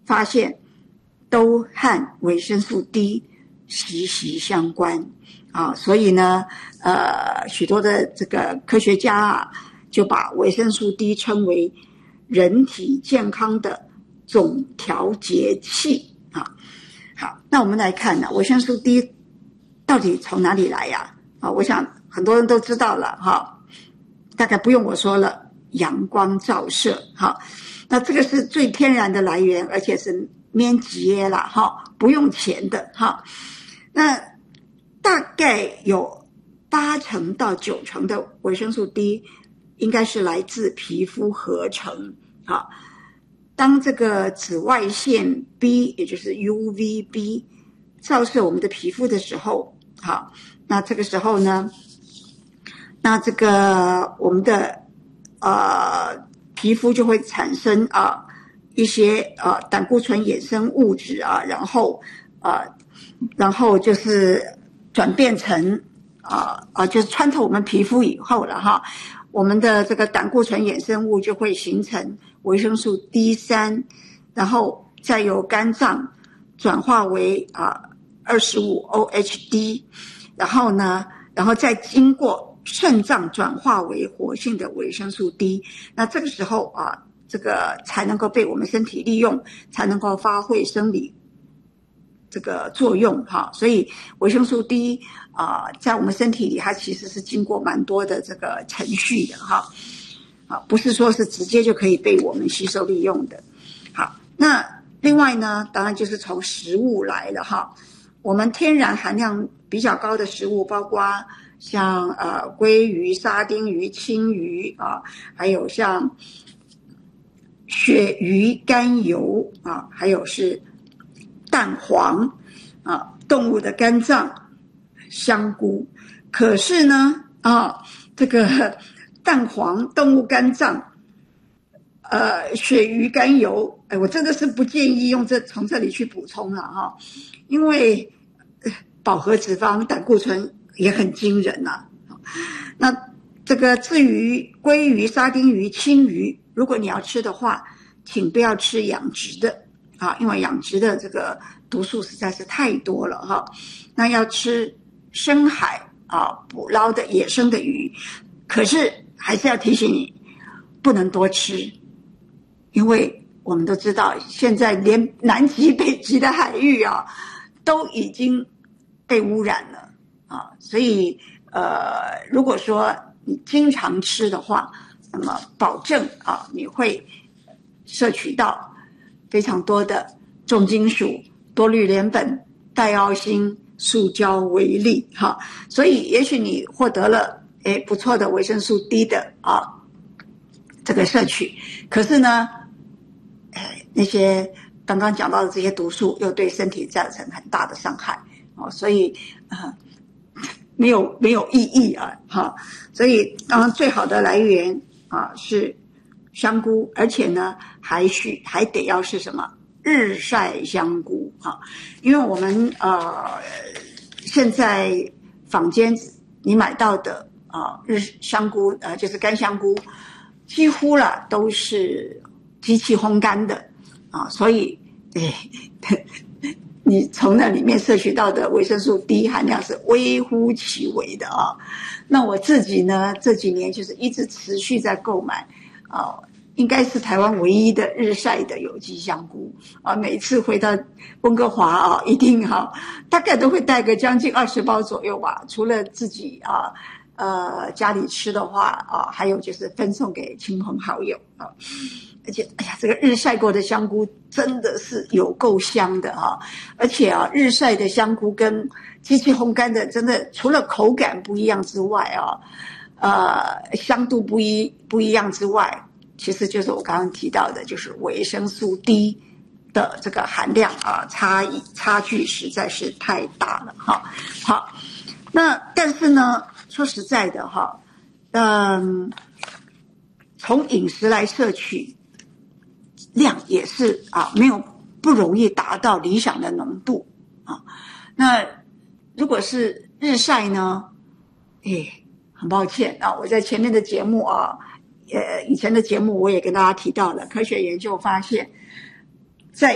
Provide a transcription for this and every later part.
发现都和维生素 D 息息相关啊，所以呢，许多的这个科学家啊，就把维生素 D 称为人体健康的总调节器啊。好，那我们来看呢，维生素 D 到底从哪里来呀？啊，我想很多人都知道了哈，大概不用我说了，阳光照射哈。那这个是最天然的来源，而且是免钱啦哈，不用钱的哈。那大概有80%到90%的维生素 D 应该是来自皮肤合成啊。当这个紫外线 B， 也就是 UVB 照射我们的皮肤的时候，好，那这个时候呢，那这个我们的皮肤就会产生一些胆固醇衍生物质啊，然后就是转变成就是穿透我们皮肤以后了哈，我们的这个胆固醇衍生物就会形成维生素 D3， 然后再由肝脏转化为25OHD， 然后再经过肾脏转化为活性的维生素 D， 那这个时候这个才能够被我们身体利用，才能够发挥生理这个作用哈。所以维生素 D 在我们身体里，它其实是经过蛮多的这个程序的哈，不是说是直接就可以被我们吸收利用的。好，那另外呢，当然就是从食物来了哈。我们天然含量比较高的食物，包括像鲑鱼、沙丁鱼、青鱼还有像鳕鱼、肝油还有是蛋黄动物的肝脏、香菇。可是呢这个蛋黄、动物肝脏、鳕鱼、肝油，我真的是不建议从这里去补充了哈，因为饱和脂肪、胆固醇也很惊人呐。那这个至于鲑鱼、沙丁鱼、青鱼，如果你要吃的话，请不要吃养殖的因为养殖的这个毒素实在是太多了哈。那要吃深海捕捞的野生的鱼，可是还是要提醒你，不能多吃，因为我们都知道，现在连南极、北极的海域都已经被污染了所以如果说你经常吃的话，那么保证你会摄取到非常多的重金属、多氯联苯、戴奥辛、塑胶微粒所以也许你获得了不错的维生素 D 的这个摄取，可是呢那些刚刚讲到的这些毒素又对身体造成很大的伤害所以没有意义所以当然最好的来源是香菇，而且呢还得要是什么日晒香菇因为我们现在坊间你买到的日香菇就是干香菇，几乎了都是机器烘干的所以你从那里面摄取到的维生素 D 含量是微乎其微的那我自己呢这几年就是一直持续在购买应该是台湾唯一的日晒的有机香菇每次回到温哥华一定大概都会带个将近20包左右吧，除了自己家里吃的话还有就是分送给亲朋好友而且这个日晒过的香菇真的是有够香的而且日晒的香菇跟机器烘干的真的除了口感不一样之外香度不一样之外，其实就是我刚刚提到的，就是维生素 D 的这个含量差距实在是太大了好，那但是呢说实在的从饮食来摄取量也是不容易达到理想的浓度那如果是日晒呢很抱歉我在前面的节目以前的节目我也跟大家提到了，科学研究发现在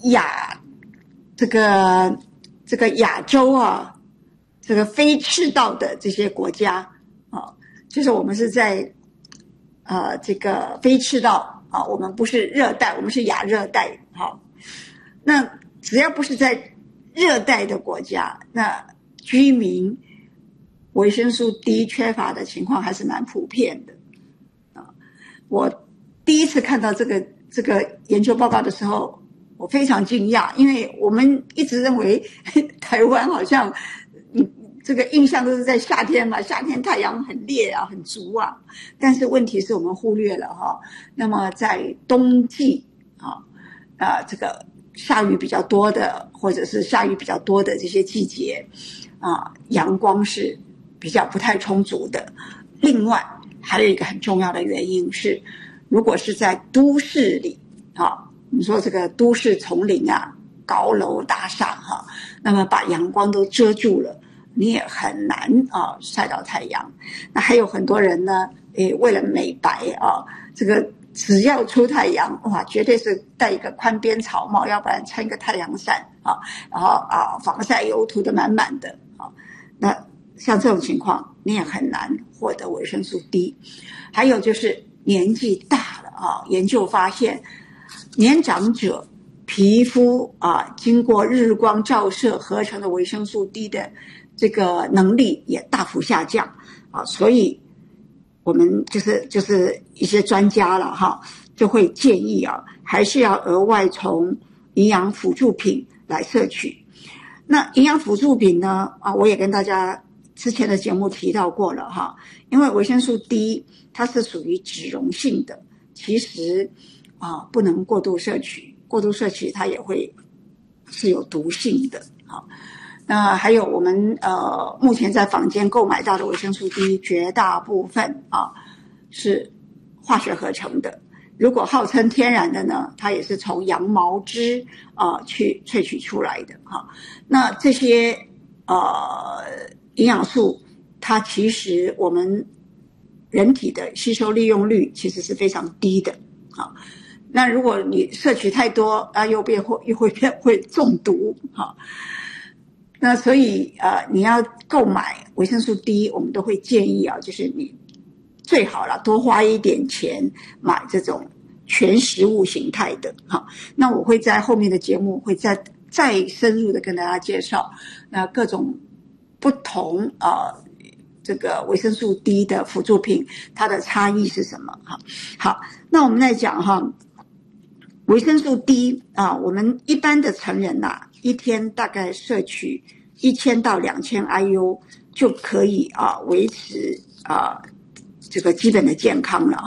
这个亚洲啊，这个非赤道的这些国家啊，就是我们是在这个非赤道啊，我们不是热带，我们是亚热带。好，那只要不是在热带的国家，那居民维生素 D 缺乏的情况还是蛮普遍的啊。我第一次看到这个研究报告的时候，我非常惊讶，因为我们一直认为台湾好像这个印象都是在夏天嘛，夏天太阳很烈啊，很足啊。但是问题是我们忽略了哈。那么在冬季这个下雨比较多的，或者是下雨比较多的这些季节阳光是比较不太充足的。另外还有一个很重要的原因是，如果是在都市里你说这个都市丛林高楼大厦那么把阳光都遮住了，你也很难晒到太阳。那还有很多人呢，为了美白这个只要出太阳绝对是戴一个宽边草帽，要不然撑一个太阳伞然后防晒油涂得满满的那像这种情况你也很难获得维生素 D。 还有就是年纪大了研究发现年长者皮肤经过日光照射合成的维生素 D 的这个能力也大幅下降所以我们就是一些专家了就会建议还是要额外从营养辅助品来摄取。那营养辅助品呢我也跟大家之前的节目提到过了因为维生素 D 它是属于脂溶性的，其实不能过度摄取，过度摄取它也会是有毒性的那还有我们目前在坊间购买到的维生素 D 绝大部分是化学合成的。如果号称天然的呢，它也是从羊毛脂去萃取出来的那这些营养素它其实我们人体的吸收利用率其实是非常低的那如果你摄取太多又会中毒那所以你要购买维生素 D， 我们都会建议就是你最好了多花一点钱买这种全食物形态的那我会在后面的节目会再深入的跟大家介绍那各种不同这个维生素 D 的辅助品它的差异是什么好，那我们来讲维生素 D 我们一般的成人一天大概摄取1000到2000 IU 就可以维持这个基本的健康了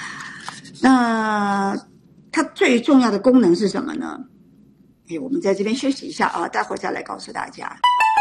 那它最重要的功能是什么呢？我们在这边休息一下待会儿再来告诉大家。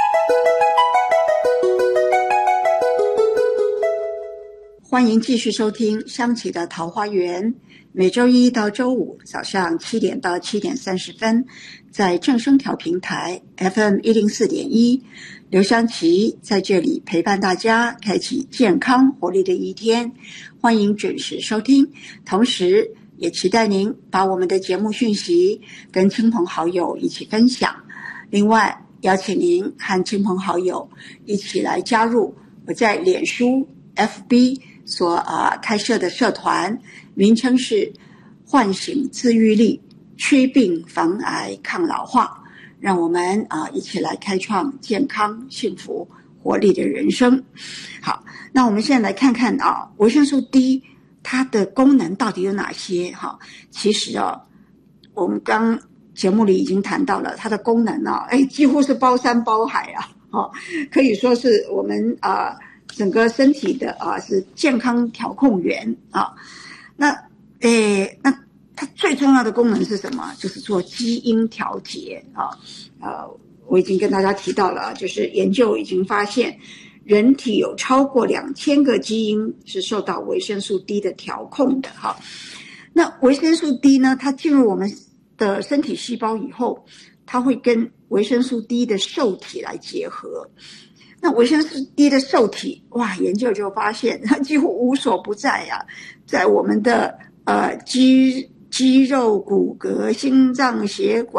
欢迎继续收听香琪的桃花源，每周一到周五早上7点到7点30分，在正声调频台 FM104.1，刘香琪在这里陪伴大家，开启健康活力的一天。欢迎准时收听，同时也期待您把我们的节目讯息跟亲朋好友一起分享。另外，邀请您和亲朋好友一起来加入我在脸书 FB 所开设的社团，名称是唤醒自愈力，祛病防癌抗老化，让我们一起来开创健康幸福活力的人生。好，那我们现在来看看维生素 D 它的功能到底有哪些其实我们刚节目里已经谈到了它的功能几乎是包山包海可以说是我们整个身体的是健康调控员那它最重要的功能是什么？就是做基因调节我已经跟大家提到了，就是研究已经发现人体有超过2000个基因是受到维生素 D 的调控的那维生素 D 呢，它进入我们的身体细胞以后，它会跟维生素 D 的受体来结合。那维生素 D 的受体研究就发现它几乎无所不在在我们的肌肉、骨骼、心脏、血管